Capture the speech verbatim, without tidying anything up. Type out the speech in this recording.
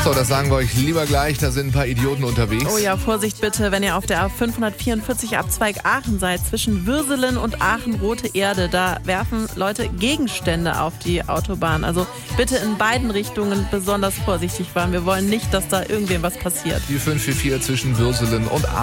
So, das sagen wir euch lieber gleich, da sind ein paar Idioten unterwegs. Oh ja, Vorsicht bitte, wenn ihr auf der A fünfhundertvierundvierzig Abzweig Aachen seid, zwischen Würselen und Aachen Rote Erde, da werfen Leute Gegenstände auf die Autobahn. Also bitte in beiden Richtungen besonders vorsichtig fahren. Wir wollen nicht, dass da irgendwem was passiert. Die fünf vier vier zwischen Würselen und Aachen.